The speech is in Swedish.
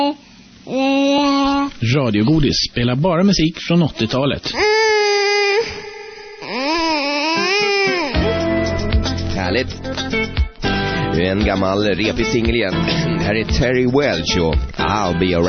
Radiogodis spelar bara musik från 80-talet. Härligt. En gammal repig singel igen. Här är Terry Welch och I'll Be Around.